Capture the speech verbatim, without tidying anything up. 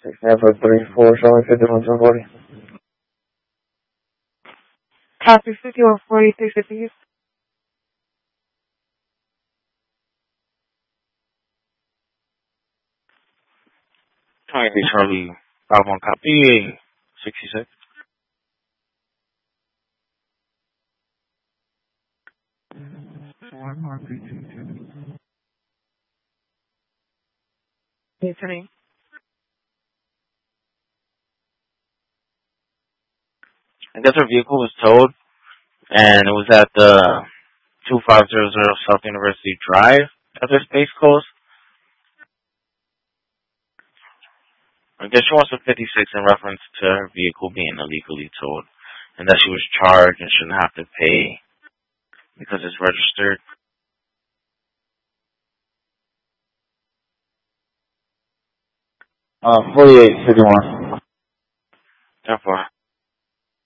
six nine five three four, showing fifty-one forty. Copy fifty-one forty, three fifty. twenty-three Charlie, five one copy, sixty-six. One more, three two two. What's your name? I guess her vehicle was towed, and it was at the two five zero zero South University Drive at the Space Coast. I guess she wants a fifty-six in reference to her vehicle being illegally towed, and that she was charged and shouldn't have to pay because it's registered. Uh, forty-eight fifty-one. Therefore.